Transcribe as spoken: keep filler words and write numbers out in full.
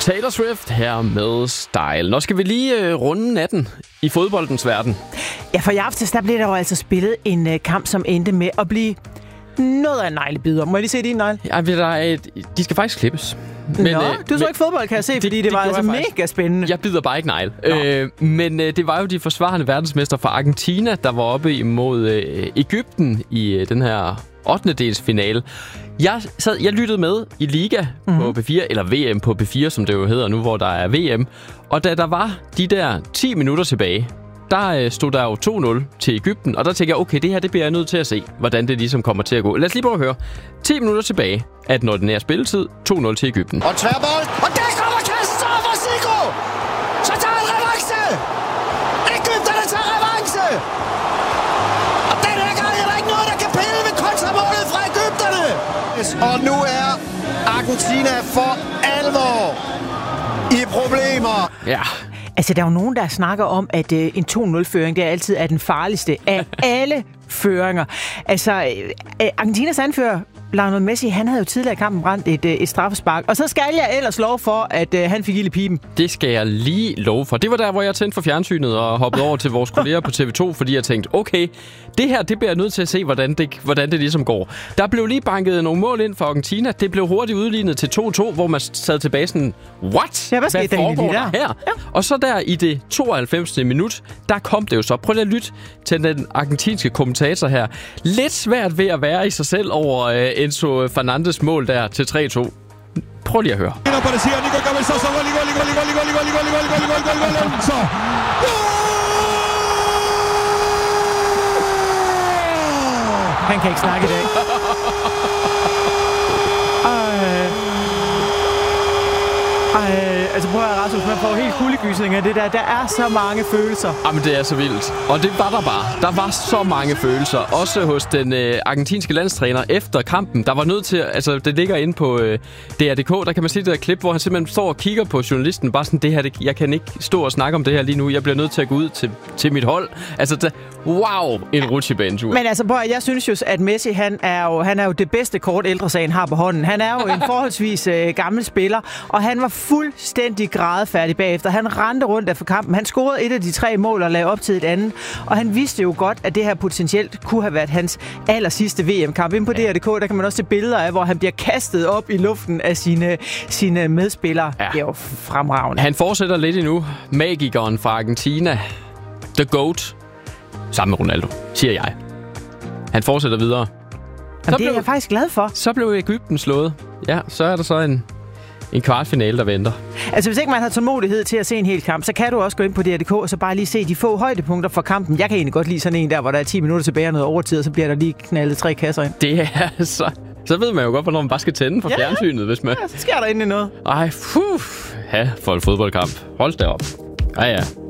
Taylor Swift her med Style. Nå skal vi lige øh, runde natten i fodboldens verden. Ja, for i aftes der blev der jo altså spillet en øh, kamp, som endte med at blive noget af en neglebider. Må jeg lige se din negle? Ja, der er et, de skal faktisk klippes. Men, Nå, øh, du så men, ikke fodbold, kan jeg se, det, fordi det, det var altså faktisk. mega spændende. Jeg bider bare ikke negl. Øh, men øh, det var jo de forsvarende verdensmester fra Argentina, der var oppe imod øh, Egypten i øh, den her ottende dels finale. Jeg, sad, jeg lyttede med i Liga mm-hmm. på B fire, eller V M på B fire, som det jo hedder nu, hvor der er V M. Og da der var de der ti minutter tilbage, der øh, stod der jo to nul til Egypten. Og der tænkte jeg, okay, det her det bliver jeg nødt til at se, hvordan det ligesom kommer til at gå. Lad os lige prøve at høre. ti minutter tilbage af den ordinære spilletid. to nul til Egypten. Og tværbold. Og der kommer Castro for Sigro. Så tager han revanche. Egypterne tager revanche. Og den her gang er der ikke noget, der kan pille ved kontramålet fra Egypterne. Og nu er Argentina for alvor i problemer. Ja. Altså, der er jo nogen, der snakker om, at øh, en to nul-føring, det er altid er den farligste af alle føringer. Altså, øh, Argentinas anfører, Lionel Messi, han havde jo tidligere i kampen brændt et, øh, et straffespark. Og så skal jeg ellers love for, at øh, han fik ild i pipen. Det skal jeg lige love for. Det var der, hvor jeg tændte for fjernsynet og hoppede over til vores kolleger på T V to, fordi jeg tænkte, okay, det her, det bliver jeg nødt til at se, hvordan det, hvordan det ligesom går. Der blev lige banket nogle mål ind for Argentina. Det blev hurtigt udlignet til to to, hvor man sad tilbage sådan, what? Ja, hvad skete der egentlig der? her? Ja. Og så der i det tooghalvfemsende minut, der kom det jo så. Prøv lige at lytte til den argentinske kommentator her. Lidt svært ved at være i sig selv over øh, Enzo Fernandes mål der til tre to. Prøv lige at høre. Han kan ikke snakke i dag. Ej. Ej, altså prøv at høre, Rasmus, man får helt kuldegysning af det der. Der er så mange følelser. Jamen, det er så vildt. Og det var der bare. Der var så mange følelser. Også hos den øh, argentinske landstræner efter kampen. Der var nødt til, altså det ligger inde på øh, D R punktum d k, der kan man se det der klip, hvor han simpelthen står og kigger på journalisten. Bare sådan, det her, det, jeg kan ikke stå og snakke om det her lige nu. Jeg bliver nødt til at gå ud til, til mit hold. Altså, det, wow, en rutsjebanetur. Men altså, prøv, jeg synes jo, at Messi, han er jo, han er jo det bedste kort, ældresagen har på hånden. Han er jo en forholdsvis øh, gammel spiller, og han var fuldstændig grædefærdig bagefter. Han rendte rundt efter kampen. Han scorede et af de tre mål og lagde op til et andet. Og han vidste jo godt, at det her potentielt kunne have været hans aller sidste V M-kamp. Inde på D R punktum d k, der kan man også se billeder af, hvor han bliver kastet op i luften af sine, sine medspillere. Ja. Det er jo fremragende. Han fortsætter lidt endnu. Magikeren fra Argentina. The GOAT. Sammen med Ronaldo, siger jeg. Han fortsætter videre. Jamen, det er jeg faktisk glad for. Så blev Egypten slået. Ja, så er der så en... En kvartfinale, der venter. Altså, hvis ikke man har tålmodighed til at se en hel kamp, så kan du også gå ind på D R punktum d k og så bare lige se de få højdepunkter fra kampen. Jeg kan egentlig godt lide sådan en der, hvor der er ti minutter tilbage og noget overtid, og så bliver der lige knaldet tre kasser ind. Det er så... Så ved man jo godt, hvornår man bare skal tænde for ja, fjernsynet, hvis man... Ja, så sker der endelig noget. Ej, fuh. Ja, for en fodboldkamp. Hold da op. Ja, ja.